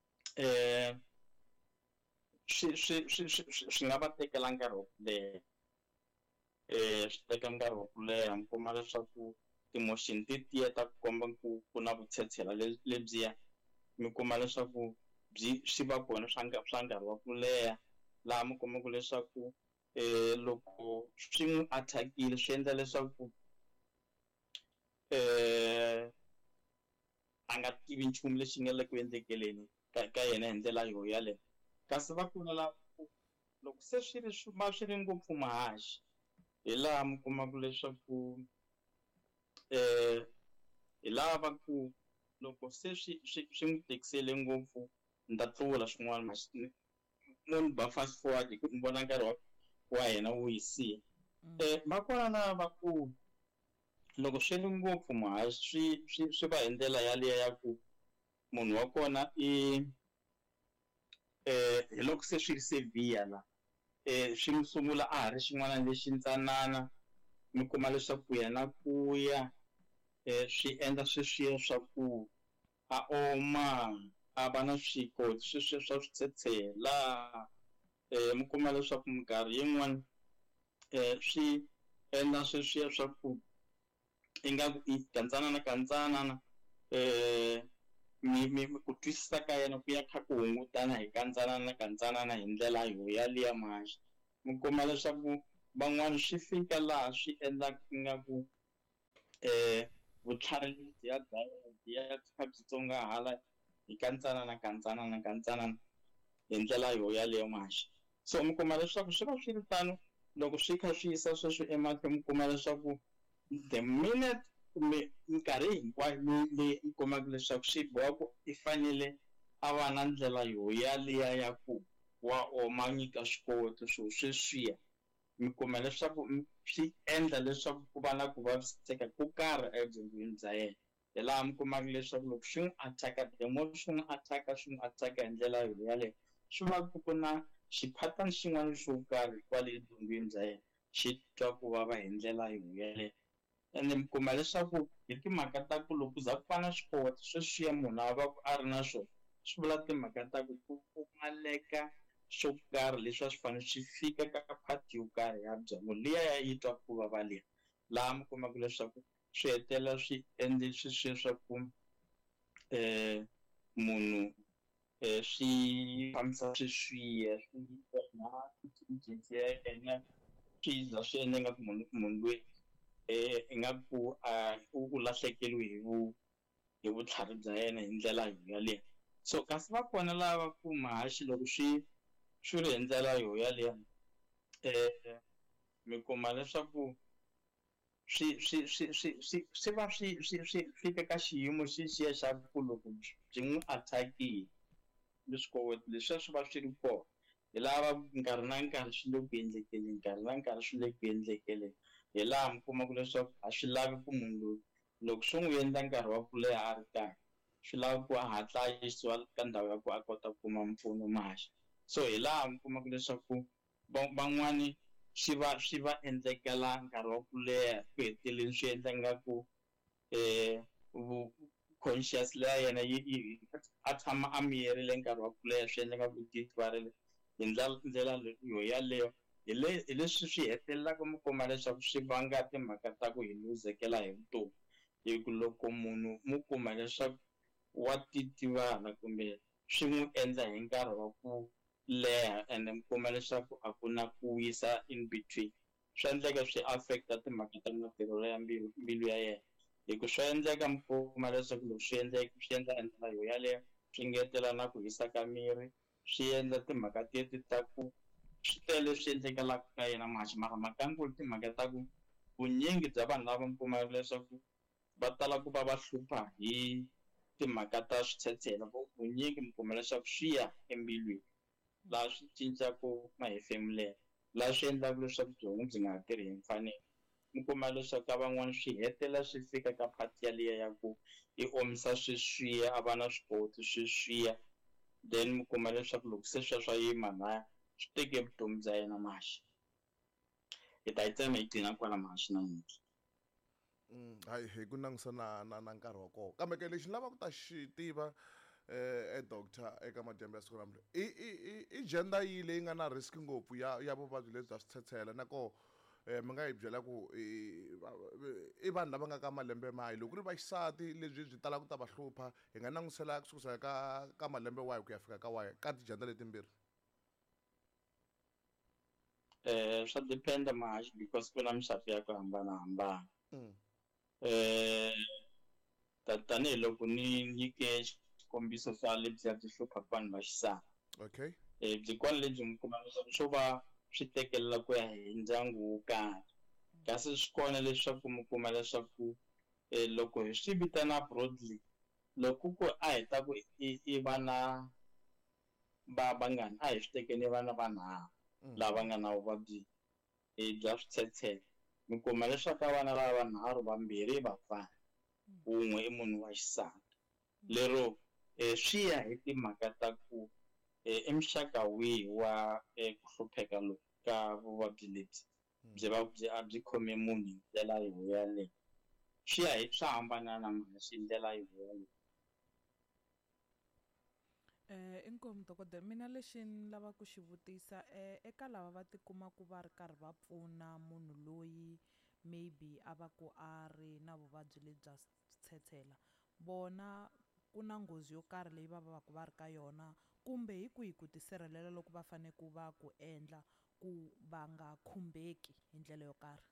swi swi swi swi nga va tekela nkarhi wa ku leha um swi teka nkarhi wa ku leha mi kuma leswaku ti-motion ti tiya ta ku komba ku ku na vutshetsela lebyiya mi kuma leswaku byi swi va kona swa swa nkarhi wa ku leha laha mi kumaku leswaku um loko swi n'wi attack-ile swi endla leswaku um a nga tivi nchumu lexi nga le ku endlekeleni ka ka yena hi ndlela yo yaleyo kasi va kona lava loko se swi ri ma swi ri ngopfu mahaxi hi laha mi kumaku leswaku um hi lava ku loko se swi swi swi n'wi tikisele ngopfu ni ta tlula swin'wana munhu ba fast forward hi ku ni vona nkarhi wa wa yena wu yisiya um va kona lava ku loko swi ri ngopfu mahaxi swi swi swi va hi ndlela yaliya ya ku munhu wa kona i um hi loko se swi ri severe la um swi n'wi sungula a ha ri xin'wana lexi ntsanana mi kuma leswaku yena ku ya um swi endla sweswiya swa ku a oma a va na swikoti sweswiya swa switshetshela um mi kuma leswaku minkarhi yin'wana um swi endla sweswiya swa ku ingaku i kantsanana kantsanana um mi mi ku twisisa ka yena ku ya kha ku hungutana hi kantsanana kantsanana hi ndlela yo yaliya mahaxi mi kuma leswaku van'wani swi fika laha swi endlaka ingaku um vutlhari lebyiya bya kha byi tsongahala hi kantsanana kantsanana kantsanana hi ndlela yo yaleyo mahaxi so mi kuma leswaku swi va swi ri tano loko swi kha swi yisa sweswo emahlweni mi kuma leswaku the minute kumbe minkarhi hinkwayo leyi mi kumaka leswaku swi boha ku i fanele a va na ndlela yo yaliya ya ku wa oma nyika swikoweto swo sweswiya mi kuma leswaku swi endla leswaku ku va na ku vaviseka ku karhi ebyongweni bya yena hi laha mi kumaka leswaku loko swi n'wi attack-a the more swi n'wi attack-a swi n'wi attack-a hi ndlela yo yaleyo swi va ku ku na xiphatani xin'wana xo karhi kwale ebyongweni bya yena xi twa ku vava hi ndlela yo yaleyo ende mi kuma leswaku hi timhaka ta ku loko za ku fana swikoweto sweswiya munhu a va ku a ri na swona swi vula timhaka ta ku ku pfumaleka swo karhi leswi a swi fanele swi fika ka phati yo karhi ya byongo liya yi twa ku vava liya laha mi kumaka leswaku swi hetelela swi endle sweswiya swa ku um munhu um swi fambisa sweswiya swi na intelligence ya yena swi za swi endla ngaku munhu munhu loyi um ingaku a u lahlekeliwe hi vu hi vutlhari bya yena hi ndlela yo yaleyo so kasi va kona lava ku mahaxi loko swi swi ri hi ndlela yo yaleyo um mi kuma leswaku swi swi swi swi swi swi va swi swi swi fika ka xiyimo xixiya xa ku loko byi n'wi attack-ile leswikoweto leswiya swi va swi ri kona hi lava nkarhi na nkarhi swi le ku endlekeni nkarhi na nkarhi swi le ku endlekele hi laha mi kumaka leswaku a swi lavi ku munhu loyi loko swi n'wi endla nkarhi wa ku leha a ri karhi swi lava ku a hatla a yisiwa ka ndhawu ya ku a kota ku kuma mpfuno mahaxi so hi laha mi kumaka leswaku van'wani swi va swi va endlekela nkarhi wa ku leha ku heteleni swi endla ngaku um conscious leya yena yi a tshama a miyerile nkarhi wa ku leha swi endla ngaku ti twarile hi ndlela yo yaleyo hi le hi leswi swi hetelelaka mi kuma leswaku swi vanga timhaka ta ku hi luzekela hi vutomi hi ku loko munhu mu kuma leswaku wa titivala kumbe swi n'wi endla hi nkarhi wa ku leha ende mi kuma leswaku a ku na ku wisa in between swi endleka swi affecta timhaka ta matirhelo ya mbilu mbilu ya yena hi ku swi endleka mi kuma leswaku loko swi endleka swi endla endlela yo yaleyo swi ngetela na ku hisa ka miri swi endla timhaka teti ta ku swi tele swi endlekelaka ka yena mahaxi mara makankulu timhaka ta ku vunyingi bya vanhu lava mi kumaka leswaku va tala ku va va hlupha hi timhaka ta switshetshela vunyingi mi kuma leswaku swi ya embilwini laha swi cincaka mahefemulelo laha swi endlaka leswaku byongo byi nga ha tirhi hi mfanelo mi kuma leswaku ka van'wana swi hetelela swi fika ka phati yaliya ya ku i omisa sweswiya a va na swipoti sweswiya then mi kuma leswaku loko se sweswo swa yima laya swi teke vutomi bya yena maxi hi ta yi tsema yi qina kwala maxi namuntlha
hayi hi ku langutisa na na na nkarhi wa kona kambe ke lexi ni lavaka ku ta xi tiva eh doctor eka madyambu ya siku namuntlha i i i gender yi leyi nga na risk ngopfu ya ya vuvabyi lebyi bya switshetshela nako eh mi nga yi byela ku i vanhu lava nga ka malembe mahi loko ri va xisati lebyi byi tala ku ta va hlupha hi nga langutisela kusukusela ka ka malembe wahi ku ya fika ka wahi ka ti-gender letimbirhi
eh swa dependa mahaxi because ku na mixato ya ku hambanahambana eh tanihiloko ni nyike xikombiso swa lebyi byi hluphaka vanhu va xisati
okay
eh byi kona lebyi mi kuma leswaku swo va swi tekelela ku ya hi ndyangu wo karhi kasi swi kona leswaku mi kuma leswaku eh loko hi swi vitana broadly loko ku a heta ku i vana va vangani a hi swi tekeni vana vanharhu lava nga na vuvabyi bya switshetshela mi kuma leswaku vana lava vanharhu vambirhi vafana un'we i munhu wa xisati lero swi ya hi timhaka ta ku i muxaka wihi wa ku hlupheka loku ka vuvabyi lebyi byi va byi a byi khome munhu hi ndlela yo yaleyo swi ya hi swa hambana na maxi ndlela yo yaleyo
Eh inkomu dokodela mina lexi ni lava ku xi vutisa eh eka lava va tikumaku va ri karhi va pfuna munhu loyi maybe a va ku a ri na vuvabyi lebyi bya switshetshela bona ku na nghozi yo karhi leyi va va ku va ri ka yona kumbe hi kwihi ku tisirhelela loko va fane ku va ku endla ku va nga khumbeki hi ndlela yo karhi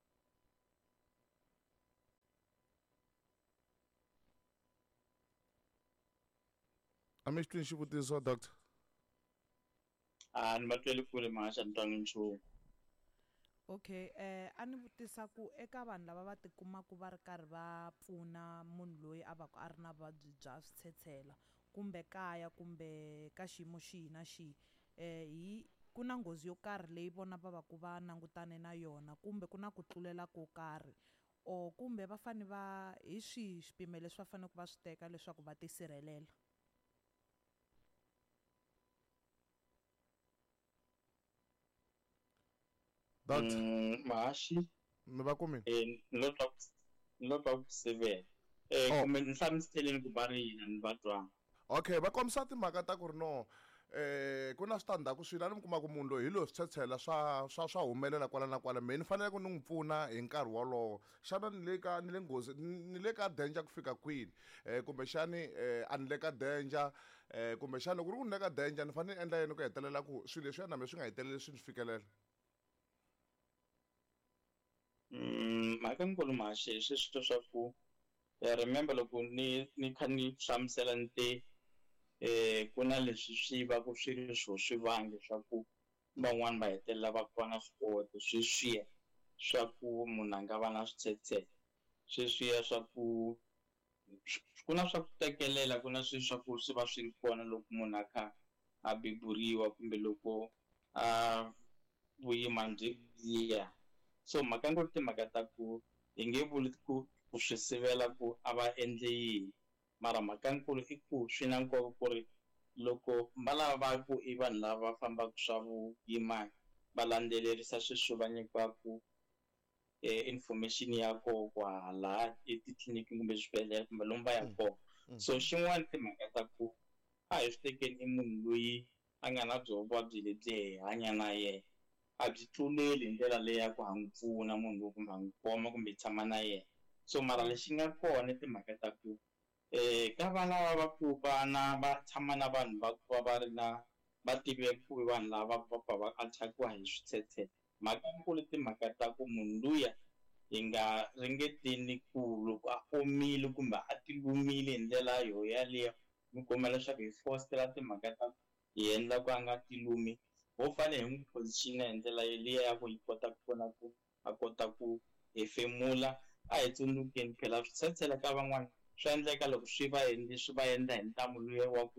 a mi xi twini xivutiso doctor
a ni va tweli kule maxi a ni twangi nchumu
okay eh a ni vutisa ku eka vanhu lava va tikumaku va ri karhi va pfuna munhu loyi a va ku a ri na vuvabyi bya switshetshela kumbe kaya kumbe ka xiyimo xihi na xihi eh hi ku na nghozi yo karhi leyi vona va va ku va langutane na yona kumbe ku na ku tlulela ko karhi or kumbe va fane va hi swihi swipimelo leswi va fanele ku va swi teka leswaku va tisirhelela
doctor
maxi
mi va kumini
eh lo twa lo twa ku sivela eh kumbe ni hlamuseleni ku va ri yini ni va twanga
okay va kombisa timhaka ta ku ri no eh ku na switandzhaku swilo a ni mi kuma ku munhu loyi hi loyi switshetshela swa swa swa humelela kwala na kwala mehe ni fanele ku ni n'wi pfuna hi nkarhi wolowo xana ni le ka ni le nghozi ni le ka danger ku fika kwini eh kumbexani eh a ni le ka danger eh kumbexani loko ri ku ni le ka danger ni fanele ni endla yini ku hetelela ku swilo leswiya na mehe swi nga heteleli swi ni fikelela
mhaka nkulu maxi hi sweswo swa ku remember loko ni ni kha ni hlamusela ni te eh ku na leswi swi va ku swi ri swo swivangi swa ku van'wani va hetelela va va na swikoto sweswiya swa ku munhu a nga va na switshetshela sweswiya swa ku ku na swa ku tekelela ku na swi swa ku swi va swi ri kona loko munhu a kha a beburiwa kumbe loko a vuyimana byi biha so mhaka ngopfu timhaka ta ku hi nge vuli ku ku swi sivela ku a va endle yini mara mhaka nkulu i ku swi na nkoka ku ri loko va lava ku i vanhu lava va fambaka swa vuyimana va landzelerisa sweswo va nyikiwaku information ya koho kwahala etitliliniki kumbe swibedhlele kumbe lomu va ya kona so xin'wana timhaka ta ku a hi swi tekeni i munhu loyi a nga na byo vuvabyi lebyi hi hanya na yena a byi tluleli hi ndlela leyi ya ku ha n'wi pfuna munhu loyi kumbe ha n'wi khoma kumbe hi tshama na yena so mara lexi nga kona timhaka ta ku eh ka vana lava va ku vana va tshama na vanhu va ku va va ri na va tiveka ku vanhu lava va pfa va attack-iwa hi switshetshela mhaka nkulu timhaka ta ku munhu luya hi nga ringeteni ku loko a omile kumbe a ti lumile hi ndlela yo yaleyo mi kuma leswaku hi fostela timhaka ta hi endla ku a nga ti lumi ho fanele hi n'wi position hi ndlela leyi ya ku yi kota ku pfuna ku a kota ku hefemula a hi tsundzukeni phela switshetshela ka van'wana swi endleka loko swi va endli swi va endla hi ntamu luya wa ku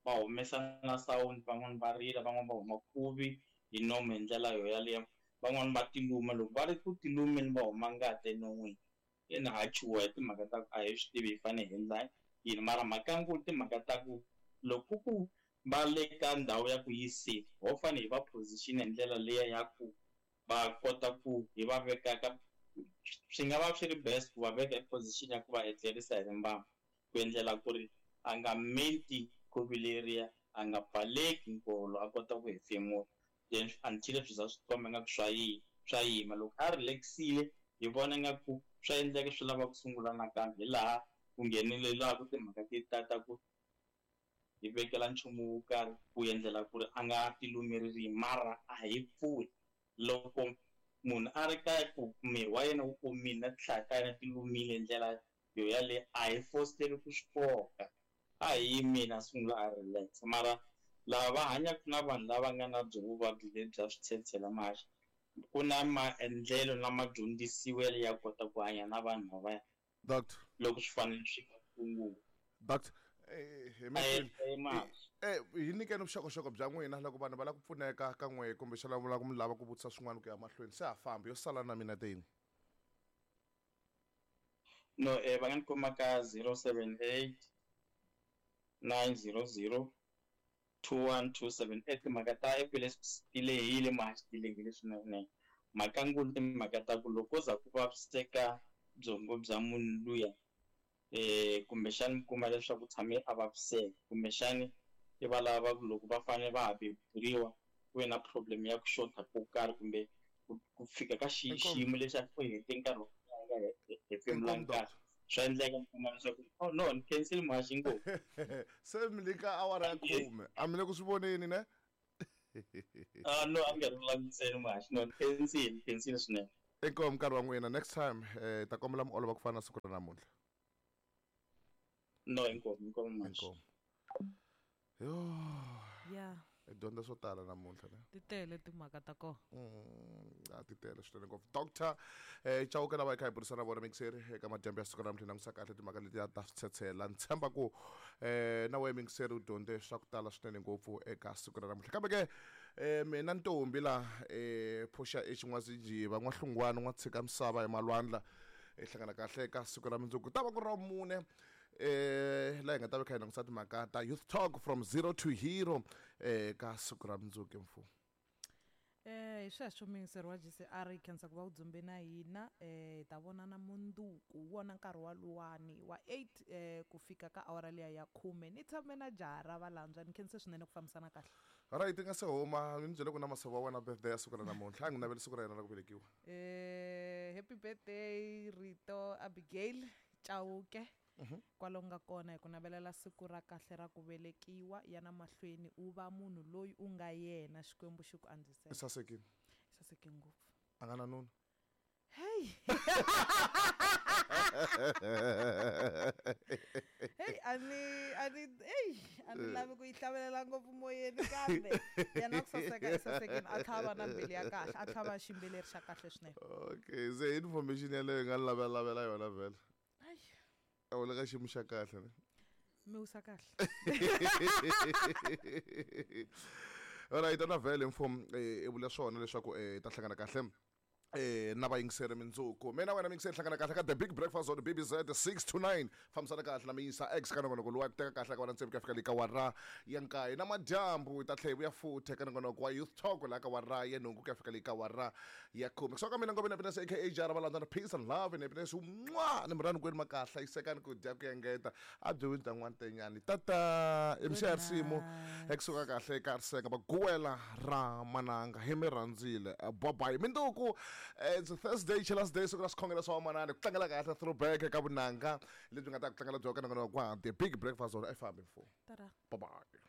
va humesa na sound van'wani va rila van'wani va huma khuvi hi nomu hi ndlela yo yaleyo van'wani va tiluma loko va ri ku tilumeni va huma ngati enon'wini ina ha chuha hi timhaka ta ku a hi swi tivi hi fanele hi endla yini mara mhaka ya nkulu timhaka ta ku loko ku va le ka ndhawu ya ku yi safe ho fanele hi va position hi ndlela leya ya ku va kota ku hi va veka ka swi nga va swi ri best ku va veka position ya ku va etlerisa hi rimbambu ku endlela ku ri a nga menti khuvi leriya a nga pfaleki nkolo a kota ku hefemula then until swi za swi komba nga ku swa yi swa yima loko a relaxile hi vona nga ku swa endleka swi lava ku sungula nakambe laha ku nghenelelaku timhaka ti tata ku hi vekela nchumu wo karhi ku endlela ku ri a nga tilumerisi mara a hi pfuli loko munhu a ri kaya ku miri wa yena wu omile na tihlaya ta yena ti lumile hi ndlela yo yaleyo a hi fositeli ku swi koka a hi yimini a sungula a relax mara lava va hanyaka na vanhu lava nga na byo vuvabyi lebyi bya switshetshela maxa ku na maendlelo lama dyondzisiwele ya kota ku hanya na vanhu lavaya
doctor
loko swi fanele swi nga sunguli
doctor eh hi nyikeni vuxokoxoko bya n'wina loko vanhu va lava ku pfuneka ka n'we kumbe xana va lava ku mi lava ku vutisa swin'wana ku ya mahlweni se ha fambi yo sala na mina teyini
no eh va nga ni kuma ka zero seven eight nine zero zero two one two seven eight timhaka ta epilepsy ti lehile ma ti lehile swinene mhaka ngulu timhaka ta ku loko za ku vaviseka byongo bya munhu luya eh kumbexani mi kuma leswaku tshame a vaviseka kumbexani i va lava ku loko va fanele va beburiwa ku ve na problem ya ku xota ko karhi kumbe ku fika ka xiyimo lexi a ku hete nkarhi wo nga hefemula nkarhi swa endleka mi kuma leswaku oh no ni cancel maxi ngo
se mi le ka awara ya khume a mi le ku swi voneni ne
ah no a nga ri langutiseni maxi no cancel cancel swinene
inkomu nkarhi wa n'wina next time eh ta kombela mi olova ku fana na siku ra namuntlha
no inkomu inkomu maxi
inkomu yo
ya
hi dyondza swo tala namuntlha ne
ti tele timhaka ta kona
a ti tele swinene ngopfu doctor eh chauke lava hi kha hi burisana vona mikiseri eka madyambu ya siku ra namuntlha langusa kahle timhaka leti ya ta switshetshela ni tshemba ku eh na wehe mikiseri u dyondze swa ku tala swinene ngopfu eka siku ra namuntlha kambe ke eh mina ntombi la eh phusha exin'wazinjiva n'wahlungwana n'wa tshika misava hi malwandla hi hlangana kahle eka siku ra mundzuku ta va ku ra mune eh la hi nga ta va kha hi langusa timhaka ta youth talk from zero to hero eh ka siku ra mundzuku mfumo
eh hi sweswo mingiseri wa J C R hi khensa ku va u dzumbe na hina eh hi ta vona na munduku wona nkarhi wa luwani wa eight eh ku fika ka awara liya ya khume ni tshame na jaha ra valantswa ni khense swinene ku fambisana kahle
alright nga se huma ni byele ku na masava wa wena birthday ya siku ra namuntlha a ngi naveli siku ra yena ra ku velekiwa
eh happy birthday Rito Abigail Chauke kwalomu nga kona hi ku navelela siku ra kahle ra ku velekiwa yana mahlweni u va munhu loyi u nga yena xikwembu xi ku andzisela
sasekini
saseke ngopfu
a nga na nuna
hey hey ani ani hey ani lavi ku yi hlavelela ngopfu moyeni kambe yana ku saseka esasekeni a tlhava na mbilu ya kahle a tlhava ximbileri xa kahle swinene
okay se information yaleyo hi nga ni lavela lavela yona vhele a wu le ka xiyimo xa kahle ne
mi wisa kahle
alright na vhele mfumo i vula swona leswaku eh ta hlangana kahle eh na vayingiseri mindzuku mina wena mingiseri hlangana kahle ka the big breakfast on the B B Z six to nine fambisana kahle na miyisa x ka nongonoko lowu ku teka kahle ka wena ntsevu ka fika le ka wara ya nkaye na madyambu ta tlhela ya futhi ka nongonoko wa youth talk la ka wara ya nhungu ka fika le ka wara ya khume so ka mina ngomena pina aka jar valandza peace and love and pina su mwa ni mrani kwini makahla isekani ku dya ku yengeta a byi winta n'wantenyani tata emshaya simo ekusuka kahle ka riseka baguwela ra mananga hi mi rhandzile bye bye minduku it's a Thursday chillers day so sikhongela swa manana ku tlangela kahle throwback ka vunanga lebyi nga ta ku tlangela byo ka nongonoko wa the big breakfast on F M four
tada
bye bye